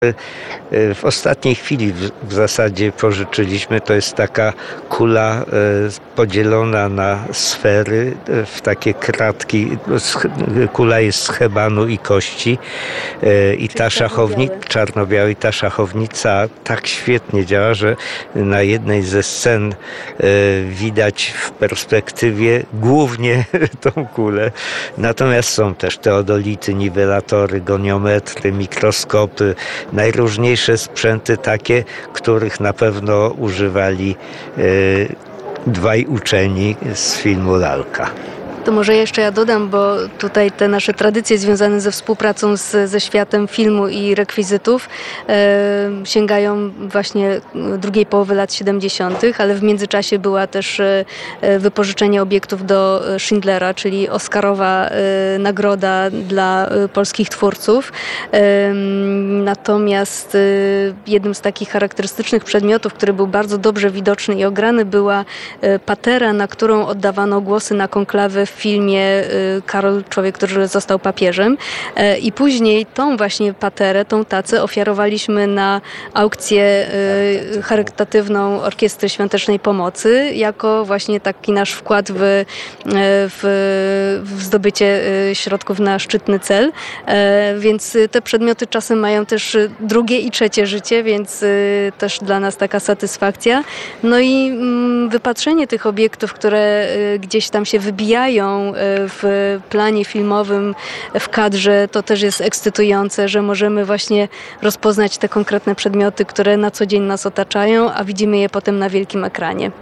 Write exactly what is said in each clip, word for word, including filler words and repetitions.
W ostatniej chwili w, w zasadzie pożyczyliśmy. To jest taka kula e, podzielona na sfery e, w takie kratki. Kula jest z hebanu i kości e, i ta szachownica, czarno-biały, ta szachownica tak świetnie działa, że na jednej ze scen e, widać w perspektywie głównie tą kulę. Natomiast są też teodolity, niwelatory, goniometry, mikroskopy, najróżniejsze sprzęty takie, których na pewno używali e, dwaj uczeni z filmu Lalka. To może jeszcze ja dodam, bo tutaj te nasze tradycje związane ze współpracą z, ze światem filmu i rekwizytów e, sięgają właśnie drugiej połowy lat siedemdziesiątych, ale w międzyczasie była też e, wypożyczenie obiektów do Schindlera, czyli Oscarowa e, nagroda dla e, polskich twórców. E, natomiast e, jednym z takich charakterystycznych przedmiotów, który był bardzo dobrze widoczny i ograny, była e, patera, na którą oddawano głosy na konklawy w filmie Karol, człowiek, który został papieżem. I później tą właśnie paterę, tą tacę ofiarowaliśmy na aukcję charytatywną Orkiestry Świątecznej Pomocy jako właśnie taki nasz wkład w, w, w zdobycie środków na szczytny cel. Więc te przedmioty czasem mają też drugie i trzecie życie, więc też dla nas taka satysfakcja. No i wypatrzenie tych obiektów, które gdzieś tam się wybijają w planie filmowym, w kadrze, to też jest ekscytujące, że możemy właśnie rozpoznać te konkretne przedmioty, które na co dzień nas otaczają, a widzimy je potem na wielkim ekranie.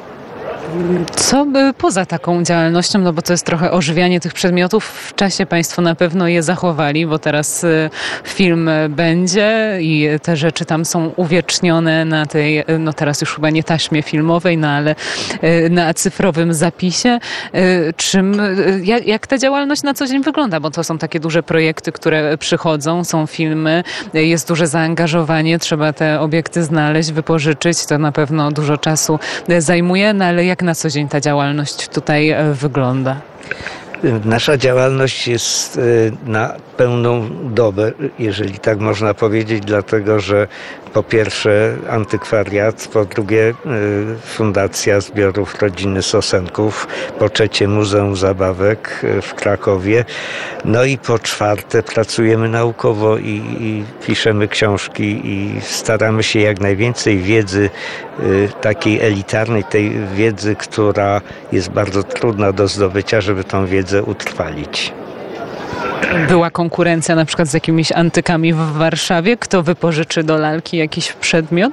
Co by poza taką działalnością, no bo to jest trochę ożywianie tych przedmiotów, w czasie Państwo na pewno je zachowali, bo teraz film będzie i te rzeczy tam są uwiecznione na tej, no teraz już chyba nie taśmie filmowej, no ale na cyfrowym zapisie. Czym, jak, jak ta działalność na co dzień wygląda? Bo to są takie duże projekty, które przychodzą, są filmy, jest duże zaangażowanie, trzeba te obiekty znaleźć, wypożyczyć, to na pewno dużo czasu zajmuje, no ale jak na co dzień ta działalność tutaj wygląda? Nasza działalność jest na pełną dobę, jeżeli tak można powiedzieć, dlatego że po pierwsze antykwariat, po drugie Fundacja Zbiorów Rodziny Sosenków, po trzecie Muzeum Zabawek w Krakowie, no i po czwarte pracujemy naukowo i, i piszemy książki i staramy się jak najwięcej wiedzy, takiej elitarnej, tej wiedzy, która jest bardzo trudna do zdobycia, żeby tą wiedzę utrwalić. Była konkurencja na przykład z jakimiś antykami w Warszawie? Kto wypożyczy do lalki jakiś przedmiot?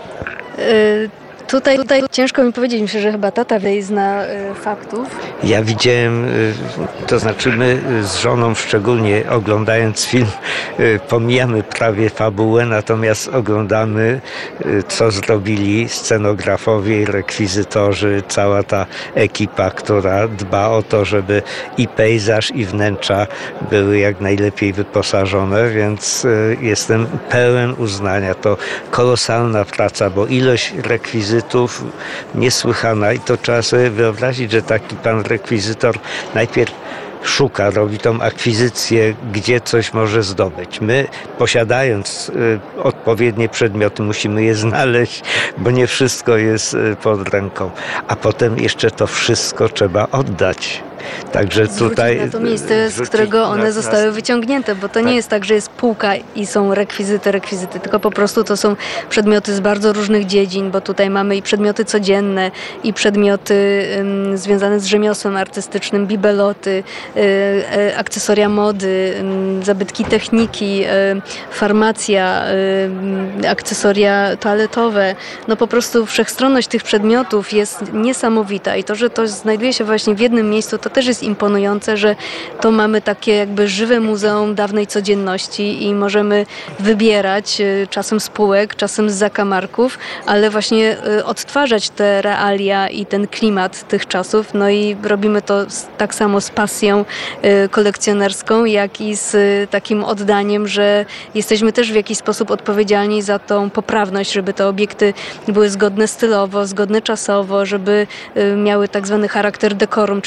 Y- Tutaj, tutaj ciężko mi powiedzieć, myślę, że chyba tata zna y, faktów. Ja widziałem, y, to znaczy my z żoną szczególnie oglądając film y, pomijamy prawie fabułę, natomiast oglądamy y, co zrobili scenografowie i rekwizytorzy, cała ta ekipa, która dba o to, żeby i pejzaż i wnętrza były jak najlepiej wyposażone, więc y, jestem pełen uznania. To kolosalna praca, bo ilość rekwizytów niesłychana i to trzeba sobie wyobrazić, że taki pan rekwizytor najpierw szuka, robi tą akwizycję, gdzie coś może zdobyć. My, posiadając y, odpowiednie przedmioty, musimy je znaleźć, bo nie wszystko jest y, pod ręką. A potem jeszcze to wszystko trzeba oddać. Także tutaj na to miejsce, z którego one na, zostały wyciągnięte, bo to tak nie jest tak, że jest półka i są rekwizyty, rekwizyty, tylko po prostu to są przedmioty z bardzo różnych dziedzin, bo tutaj mamy i przedmioty codzienne, i przedmioty um, związane z rzemiosłem artystycznym, bibeloty, y, y, akcesoria mody, y, zabytki techniki, y, farmacja, y, akcesoria toaletowe. No po prostu wszechstronność tych przedmiotów jest niesamowita i to, że to znajduje się właśnie w jednym miejscu, to też jest imponujące, że to mamy takie jakby żywe muzeum dawnej codzienności i możemy wybierać czasem z półek, czasem z zakamarków, ale właśnie odtwarzać te realia i ten klimat tych czasów. No i robimy to tak samo z pasją kolekcjonerską, jak i z takim oddaniem, że jesteśmy też w jakiś sposób odpowiedzialni za tą poprawność, żeby te obiekty były zgodne stylowo, zgodne czasowo, żeby miały tak zwany charakter dekorum, czyli tej stosowności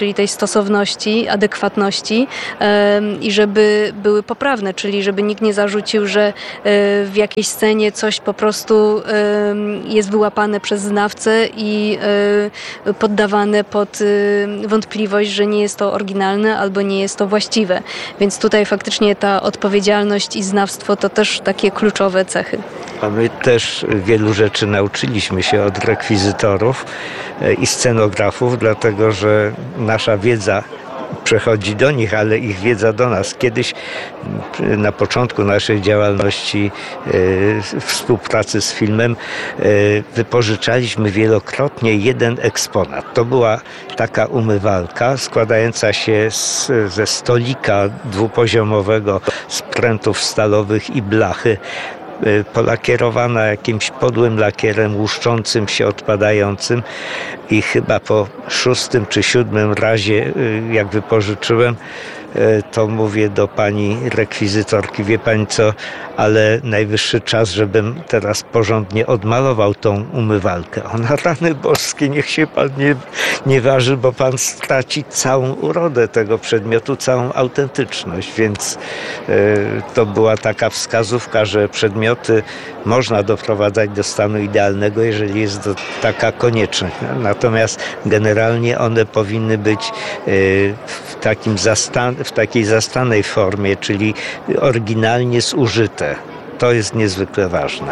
stosowności, adekwatności i żeby były poprawne, czyli żeby nikt nie zarzucił, że w jakiejś scenie coś po prostu jest wyłapane przez znawcę i poddawane pod wątpliwość, że nie jest to oryginalne albo nie jest to właściwe. Więc tutaj faktycznie ta odpowiedzialność i znawstwo to też takie kluczowe cechy. A my też wielu rzeczy nauczyliśmy się od rekwizytorów i scenografów, dlatego że nasza wiedza przechodzi do nich, ale ich wiedza do nas. Kiedyś na początku naszej działalności e, współpracy z filmem e, wypożyczaliśmy wielokrotnie jeden eksponat. To była taka umywalka składająca się z, ze stolika dwupoziomowego, z prętów stalowych i blachy, polakierowana jakimś podłym lakierem łuszczącym się, odpadającym i chyba po szóstym czy siódmym razie, jak wypożyczyłem, to mówię do pani rekwizytorki, wie pani co, ale najwyższy czas, żebym teraz porządnie odmalował tą umywalkę. Ona, rany boskie, niech się pan nie, nie waży, bo pan straci całą urodę tego przedmiotu, całą autentyczność, więc y, to była taka wskazówka, że przedmioty można doprowadzać do stanu idealnego, jeżeli jest to taka konieczność. Natomiast generalnie one powinny być y, w takim zastan w takiej zastanej formie, czyli oryginalnie zużyte. To jest niezwykle ważne.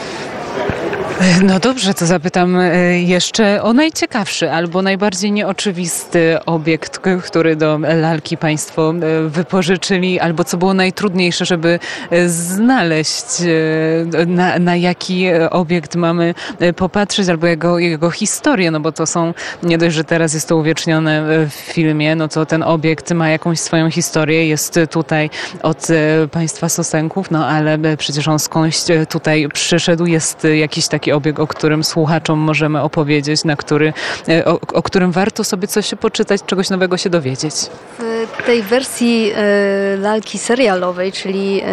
No dobrze, to zapytam jeszcze o najciekawszy albo najbardziej nieoczywisty obiekt, który do lalki państwo wypożyczyli, albo co było najtrudniejsze, żeby znaleźć, na, na jaki obiekt mamy popatrzeć, albo jego, jego historię, no bo to są, nie dość, że teraz jest to uwiecznione w filmie, no to ten obiekt ma jakąś swoją historię, jest tutaj od państwa Sosenków, no ale przecież on skądś tutaj przyszedł, jest jakiś taki obiekt, o którym słuchaczom możemy opowiedzieć, na który, o, o którym warto sobie coś poczytać, czegoś nowego się dowiedzieć. W tej wersji e, lalki serialowej, czyli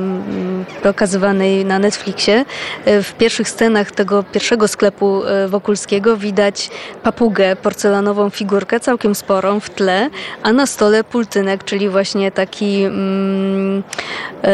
e, pokazywanej na Netflixie, e, w pierwszych scenach tego pierwszego sklepu e, Wokulskiego widać papugę, porcelanową figurkę, całkiem sporą w tle, a na stole pultynek, czyli właśnie taki mm, e,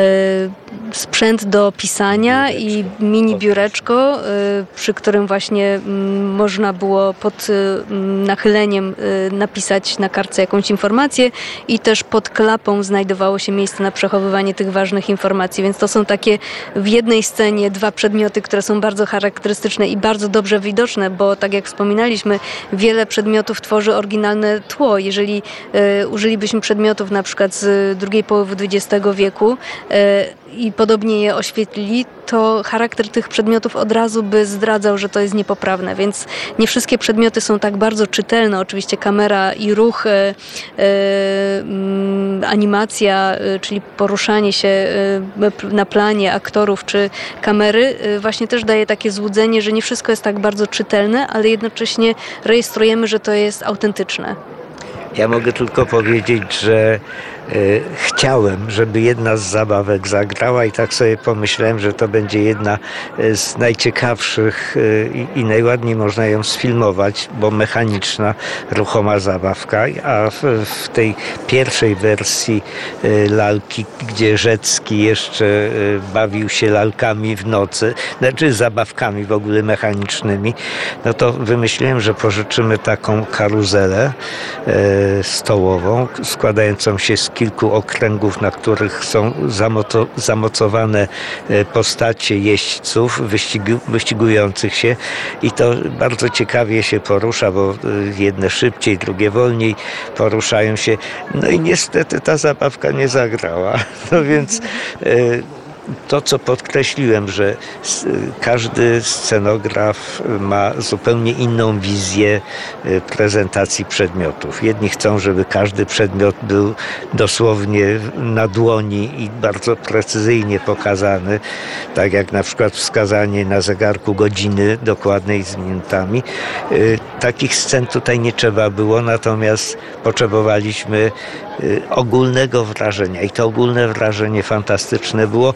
sprzęt do pisania i mini biureczko, przy którym właśnie można było pod nachyleniem napisać na kartce jakąś informację i też pod klapą znajdowało się miejsce na przechowywanie tych ważnych informacji, więc to są takie w jednej scenie dwa przedmioty, które są bardzo charakterystyczne i bardzo dobrze widoczne, bo tak jak wspominaliśmy, wiele przedmiotów tworzy oryginalne tło. Jeżeli y, użylibyśmy przedmiotów na przykład z drugiej połowy dwudziestego wieku y, i podobnie je oświetlili, to charakter tych przedmiotów od razu by zdradzał, że to jest niepoprawne, więc nie wszystkie przedmioty są tak bardzo czytelne. Oczywiście kamera i ruch, e, e, animacja, e, czyli poruszanie się e, na planie aktorów czy kamery e, właśnie też daje takie złudzenie, że nie wszystko jest tak bardzo czytelne, ale jednocześnie rejestrujemy, że to jest autentyczne. Ja mogę tylko powiedzieć, że y, chciałem, żeby jedna z zabawek zagrała i tak sobie pomyślałem, że to będzie jedna z najciekawszych y, i najładniej można ją sfilmować, bo mechaniczna, ruchoma zabawka, a w, w tej pierwszej wersji y, lalki, gdzie Rzecki jeszcze y, bawił się lalkami w nocy, znaczy zabawkami w ogóle mechanicznymi, no to wymyśliłem, że pożyczymy taką karuzelę y, stołową, składającą się z kilku okręgów, na których są zamoto, zamocowane postacie jeźdźców wyścigu, wyścigujących się i to bardzo ciekawie się porusza, bo jedne szybciej, drugie wolniej poruszają się. No i niestety ta zabawka nie zagrała. No więc to, co podkreśliłem, że każdy scenograf ma zupełnie inną wizję prezentacji przedmiotów. Jedni chcą, żeby każdy przedmiot był dosłownie na dłoni i bardzo precyzyjnie pokazany, tak jak na przykład wskazanie na zegarku godziny dokładnej z minutami. Takich scen tutaj nie trzeba było, natomiast potrzebowaliśmy ogólnego wrażenia i to ogólne wrażenie fantastyczne było.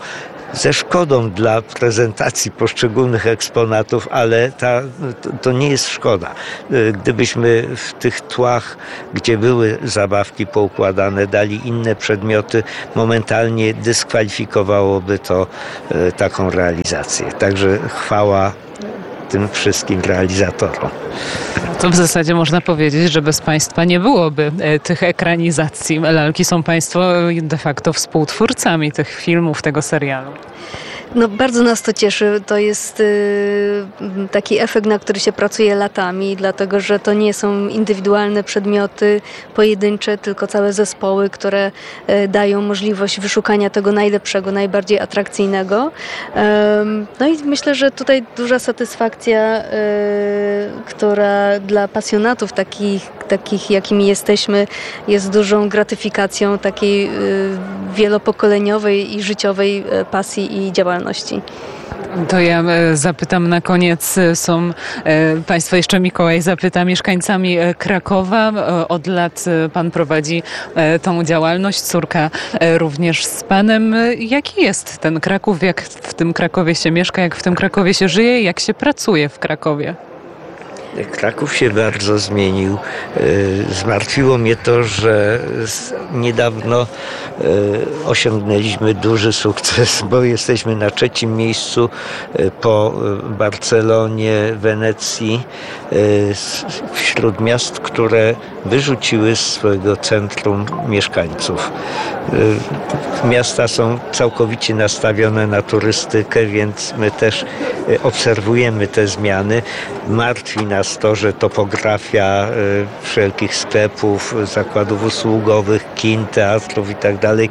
ze szkodą dla prezentacji poszczególnych eksponatów, ale ta, to, to nie jest szkoda. Gdybyśmy w tych tłach, gdzie były zabawki poukładane, dali inne przedmioty, momentalnie dyskwalifikowałoby to taką realizację. Także chwała tym wszystkim realizatorom. To w zasadzie można powiedzieć, że bez Państwa nie byłoby tych ekranizacji. Lalki są Państwo de facto współtwórcami tych filmów, tego serialu. No bardzo nas to cieszy. To jest y, taki efekt, na który się pracuje latami, dlatego że to nie są indywidualne przedmioty pojedyncze, tylko całe zespoły, które y, dają możliwość wyszukania tego najlepszego, najbardziej atrakcyjnego. Y, no i myślę, że tutaj duża satysfakcja, y, która dla pasjonatów takich, takich, jakimi jesteśmy, jest dużą gratyfikacją takiej y, wielopokoleniowej i życiowej y, pasji i działalności. To ja zapytam na koniec, są Państwo, jeszcze Mikołaj zapyta, mieszkańcami Krakowa. Od lat Pan prowadzi tą działalność, córka również z Panem. Jaki jest ten Kraków, jak w tym Krakowie się mieszka, jak w tym Krakowie się żyje i jak się pracuje w Krakowie? Kraków się bardzo zmienił. Zmartwiło mnie to, że niedawno osiągnęliśmy duży sukces, bo jesteśmy na trzecim miejscu po Barcelonie, Wenecji, wśród miast, które wyrzuciły z swojego centrum mieszkańców. Miasta są całkowicie nastawione na turystykę, więc my też obserwujemy te zmiany. Martwi nas to, że topografia wszelkich sklepów, zakładów usługowych, kin, teatrów i tak dalej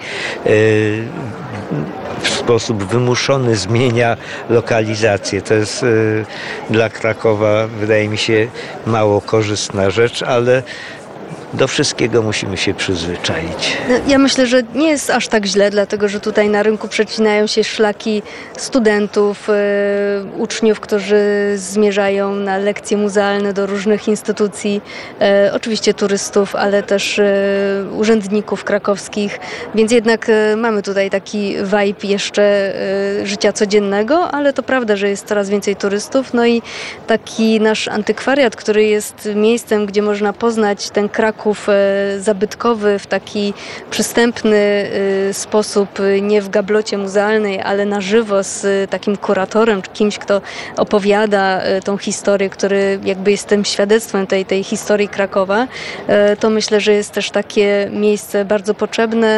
w sposób wymuszony zmienia lokalizację. To jest dla Krakowa, wydaje mi się, mało korzystna rzecz, ale do wszystkiego musimy się przyzwyczaić. Ja myślę, że nie jest aż tak źle, dlatego że tutaj na rynku przecinają się szlaki studentów, e, uczniów, którzy zmierzają na lekcje muzealne do różnych instytucji, e, oczywiście turystów, ale też e, urzędników krakowskich, więc jednak e, mamy tutaj taki vibe jeszcze e, życia codziennego, ale to prawda, że jest coraz więcej turystów, no i taki nasz antykwariat, który jest miejscem, gdzie można poznać ten Kraków zabytkowy w taki przystępny sposób, nie w gablocie muzealnej, ale na żywo z takim kuratorem, czy kimś, kto opowiada tą historię, który jakby jest tym świadectwem tej, tej historii Krakowa, to myślę, że jest też takie miejsce bardzo potrzebne.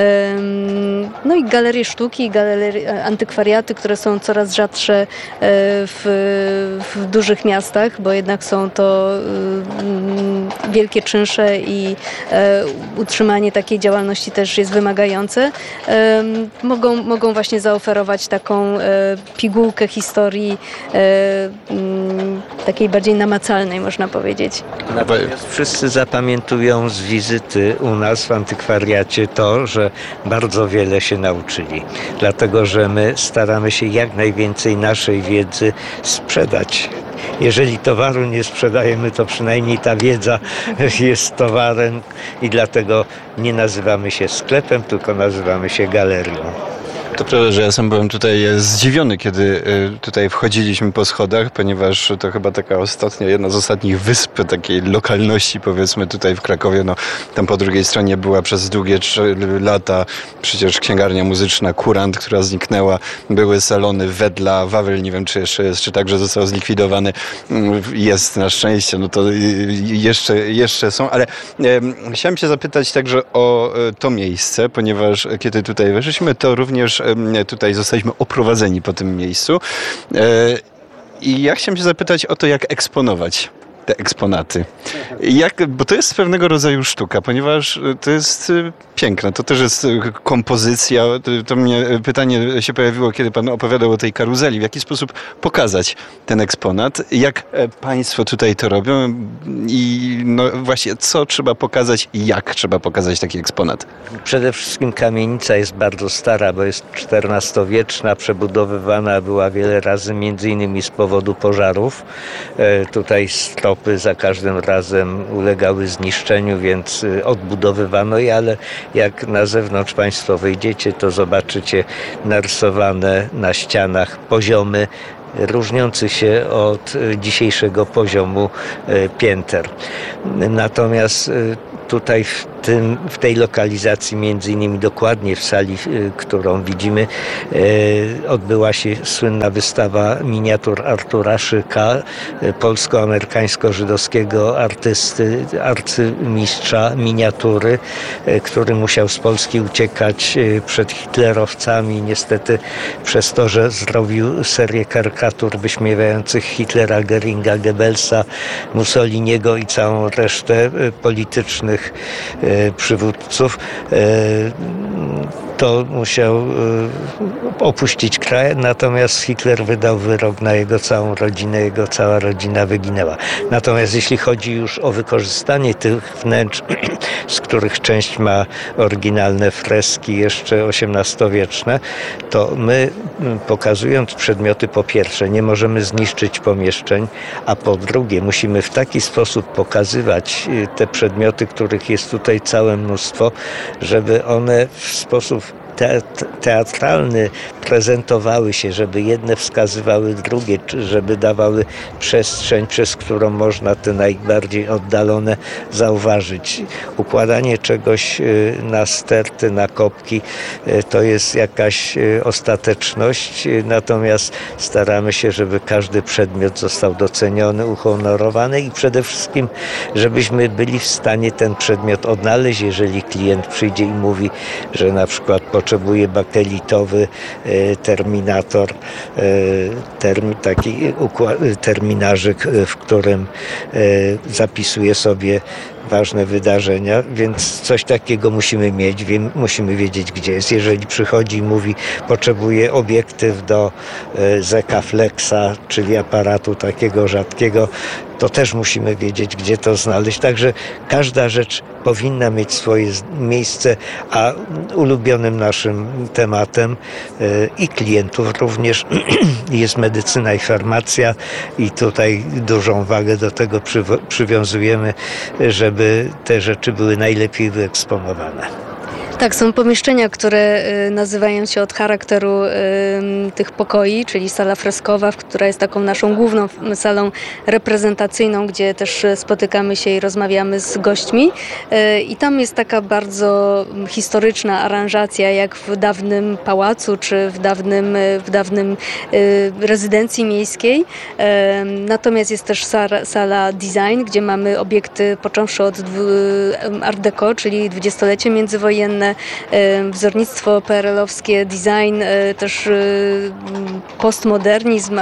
No i galerie sztuki, galerie, antykwariaty, które są coraz rzadsze w, w dużych miastach, bo jednak są to wielkie czynsze i e, utrzymanie takiej działalności też jest wymagające. E, mogą, mogą właśnie zaoferować taką e, pigułkę historii e, m, takiej bardziej namacalnej, można powiedzieć. Natomiast wszyscy zapamiętują z wizyty u nas w antykwariacie to, że bardzo wiele się nauczyli. Dlatego, że my staramy się jak najwięcej naszej wiedzy sprzedać. Jeżeli towaru nie sprzedajemy, to przynajmniej ta wiedza jest towarem i dlatego nie nazywamy się sklepem, tylko nazywamy się galerią. To prawda, że ja sam byłem tutaj zdziwiony, kiedy tutaj wchodziliśmy po schodach, ponieważ to chyba taka ostatnia, jedna z ostatnich wysp takiej lokalności, powiedzmy, tutaj w Krakowie. No, tam po drugiej stronie była przez długie trzy lata przecież księgarnia muzyczna Kurant, która zniknęła. Były salony Wedla, Wawel, nie wiem czy jeszcze jest, czy także został zlikwidowany. Jest na szczęście, no to jeszcze, jeszcze są, ale e, chciałem się zapytać także o to miejsce, ponieważ kiedy tutaj weszliśmy, to również tutaj zostaliśmy oprowadzeni po tym miejscu. I ja chciałem się zapytać o to, jak eksponować te eksponaty. Jak, bo to jest pewnego rodzaju sztuka, ponieważ to jest piękne. To też jest kompozycja. To mnie pytanie się pojawiło, kiedy Pan opowiadał o tej karuzeli. W jaki sposób pokazać ten eksponat? Jak Państwo tutaj to robią? I no właśnie, co trzeba pokazać i jak trzeba pokazać taki eksponat? Przede wszystkim kamienica jest bardzo stara, bo jest czternastowieczna, przebudowywana była wiele razy, między innymi z powodu pożarów. Tutaj strop okopy za każdym razem ulegały zniszczeniu, więc odbudowywano je, ale jak na zewnątrz Państwo wyjdziecie, to zobaczycie narysowane na ścianach poziomy różniących się od dzisiejszego poziomu pięter. Natomiast tutaj w, tym, w tej lokalizacji, między innymi dokładnie w sali, którą widzimy, odbyła się słynna wystawa miniatur Artura Szyka, polsko-amerykańsko-żydowskiego artysty, arcymistrza miniatury, który musiał z Polski uciekać przed hitlerowcami. Niestety przez to, że zrobił serię karykatur wyśmiewających Hitlera, Goeringa, Goebbelsa, Mussoliniego i całą resztę politycznych przywódców, to musiał opuścić kraj, natomiast Hitler wydał wyrok na jego całą rodzinę, jego cała rodzina wyginęła. Natomiast jeśli chodzi już o wykorzystanie tych wnętrz, z których część ma oryginalne freski jeszcze osiemnastowieczne, to my, pokazując przedmioty, po pierwsze nie możemy zniszczyć pomieszczeń, a po drugie musimy w taki sposób pokazywać te przedmioty, których jest tutaj całe mnóstwo, żeby one w sposób teatralny prezentowały się, żeby jedne wskazywały drugie, żeby dawały przestrzeń, przez którą można te najbardziej oddalone zauważyć. Układanie czegoś na sterty, na kopki to jest jakaś ostateczność, natomiast staramy się, żeby każdy przedmiot został doceniony, uhonorowany i przede wszystkim, żebyśmy byli w stanie ten przedmiot odnaleźć, jeżeli klient przyjdzie i mówi, że na przykład potrzebuje bakelitowy terminator, termi, taki układ, terminarzyk, w którym zapisuje sobie ważne wydarzenia, więc coś takiego musimy mieć, wiem, musimy wiedzieć, gdzie jest. Jeżeli przychodzi i mówi, potrzebuje obiektyw do Zeka Flexa, czyli aparatu takiego rzadkiego, to też musimy wiedzieć, gdzie to znaleźć. Także każda rzecz powinna mieć swoje miejsce, a ulubionym naszym tematem i klientów również jest medycyna i farmacja i tutaj dużą wagę do tego przywiązujemy, żeby te rzeczy były najlepiej wyeksponowane. Tak, są pomieszczenia, które nazywają się od charakteru tych pokoi, czyli sala freskowa, która jest taką naszą główną salą reprezentacyjną, gdzie też spotykamy się i rozmawiamy z gośćmi. I tam jest taka bardzo historyczna aranżacja, jak w dawnym pałacu, czy w dawnym, w dawnym rezydencji miejskiej. Natomiast jest też sala, sala design, gdzie mamy obiekty począwszy od Art Deco, czyli dwudziestolecie międzywojenne, wzornictwo P R L-owskie, design, też postmodernizm,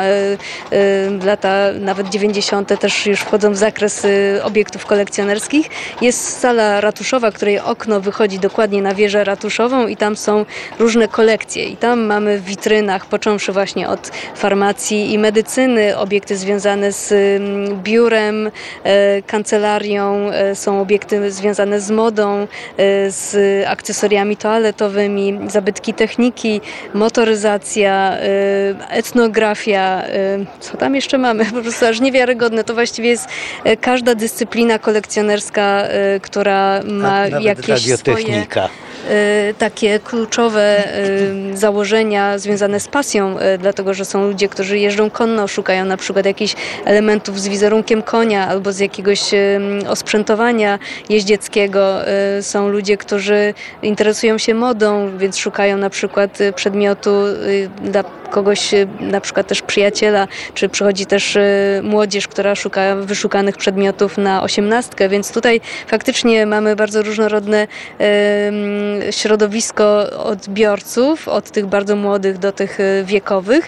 lata nawet dziewięćdziesiąte też już wchodzą w zakres obiektów kolekcjonerskich. Jest sala ratuszowa, której okno wychodzi dokładnie na wieżę ratuszową i tam są różne kolekcje i tam mamy w witrynach, począwszy właśnie od farmacji i medycyny, obiekty związane z biurem, kancelarią, są obiekty związane z modą, z akcesoriami toaletowymi, zabytki techniki, motoryzacja, etnografia, co tam jeszcze mamy? Po prostu aż niewiarygodne. To właściwie jest każda dyscyplina kolekcjonerska, która ma jakieś swoje takie kluczowe założenia związane z pasją, dlatego że są ludzie, którzy jeżdżą konno, szukają na przykład jakichś elementów z wizerunkiem konia albo z jakiegoś osprzętowania jeździeckiego. Są ludzie, którzy interesują się modą, więc szukają na przykład przedmiotu dla kogoś, na przykład też przyjaciela, czy przychodzi też młodzież, która szuka wyszukanych przedmiotów na osiemnastkę, więc tutaj faktycznie mamy bardzo różnorodne środowisko odbiorców, od tych bardzo młodych do tych wiekowych.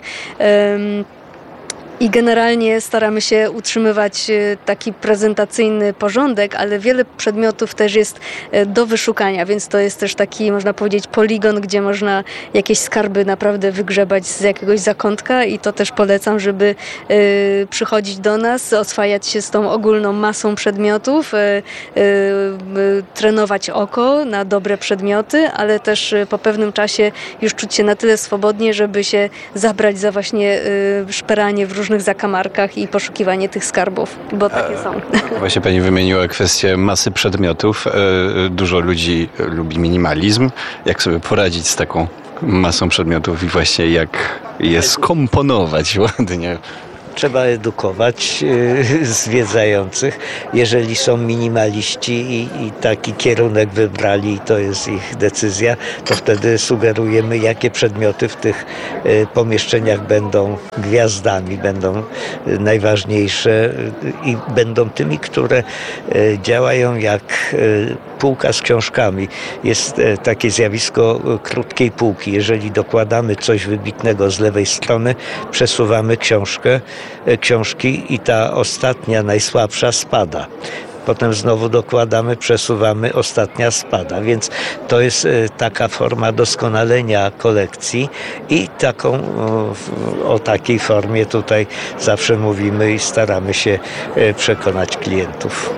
I generalnie staramy się utrzymywać taki prezentacyjny porządek, ale wiele przedmiotów też jest do wyszukania, więc to jest też taki, można powiedzieć, poligon, gdzie można jakieś skarby naprawdę wygrzebać z jakiegoś zakątka i to też polecam, żeby y, przychodzić do nas, oswajać się z tą ogólną masą przedmiotów, y, y, y, trenować oko na dobre przedmioty, ale też po pewnym czasie już czuć się na tyle swobodnie, żeby się zabrać za właśnie y, szperanie w różnych różnych zakamarkach i poszukiwanie tych skarbów, bo takie są. Właśnie pani wymieniła kwestię masy przedmiotów. Dużo ludzi lubi minimalizm. Jak sobie poradzić z taką masą przedmiotów i właśnie jak je skomponować ładnie? Trzeba edukować y, zwiedzających. Jeżeli są minimaliści i, i taki kierunek wybrali i to jest ich decyzja, to wtedy sugerujemy, jakie przedmioty w tych y, pomieszczeniach będą gwiazdami, będą y, najważniejsze y, i będą tymi, które y, działają jak y, półka z książkami. Jest y, takie zjawisko y, krótkiej półki. Jeżeli dokładamy coś wybitnego z lewej strony, przesuwamy książkę, książki i ta ostatnia, najsłabsza spada. Potem znowu dokładamy, przesuwamy, ostatnia spada. Więc to jest taka forma doskonalenia kolekcji i taką, o, o takiej formie tutaj zawsze mówimy i staramy się przekonać klientów.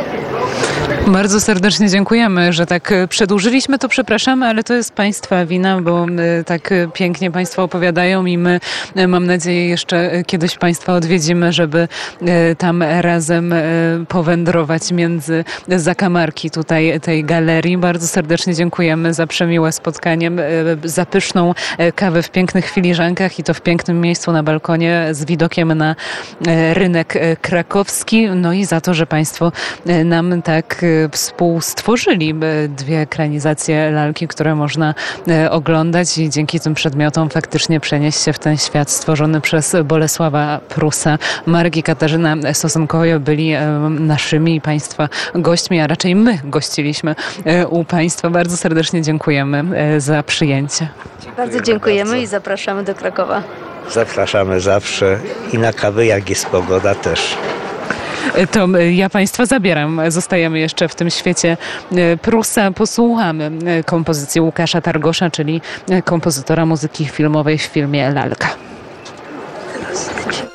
Bardzo serdecznie dziękujemy, że tak przedłużyliśmy, to przepraszamy, ale to jest Państwa wina, bo tak pięknie Państwo opowiadają i my, mam nadzieję, jeszcze kiedyś Państwa odwiedzimy, żeby tam razem powędrować między zakamarki tutaj tej galerii. Bardzo serdecznie dziękujemy za przemiłe spotkanie, za pyszną kawę w pięknych filiżankach i to w pięknym miejscu na balkonie z widokiem na rynek krakowski, no i za to, że Państwo nam tak współstworzyli dwie ekranizacje lalki, które można oglądać i dzięki tym przedmiotom faktycznie przenieść się w ten świat stworzony przez Bolesława Prusa. Marek i Katarzyna Sosonkojo byli naszymi Państwa gośćmi, a raczej my gościliśmy u Państwa. Bardzo serdecznie dziękujemy za przyjęcie. Bardzo dziękujemy bardzo. I zapraszamy do Krakowa. Zapraszamy zawsze i na kawę, jak jest pogoda też. To ja Państwa zabieram. Zostajemy jeszcze w tym świecie Prusa. Posłuchamy kompozycji Łukasza Targosza, czyli kompozytora muzyki filmowej w filmie Lalka.